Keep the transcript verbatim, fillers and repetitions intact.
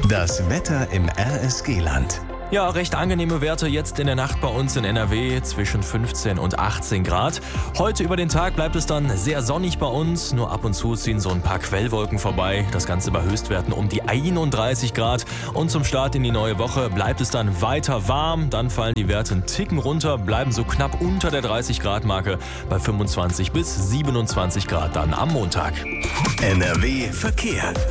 Das Wetter im R S G-Land. Ja, recht angenehme Werte jetzt in der Nacht bei uns in N R W, zwischen fünfzehn und achtzehn Grad. Heute über den Tag bleibt es dann sehr sonnig bei uns, nur ab und zu ziehen so ein paar Quellwolken vorbei. Das Ganze bei Höchstwerten um die einunddreißig Grad. Und zum Start in die neue Woche bleibt es dann weiter warm. Dann fallen die Werte einen Ticken runter, bleiben so knapp unter der dreißig Grad Marke bei fünfundzwanzig bis siebenundzwanzig Grad dann am Montag. N R W Verkehr.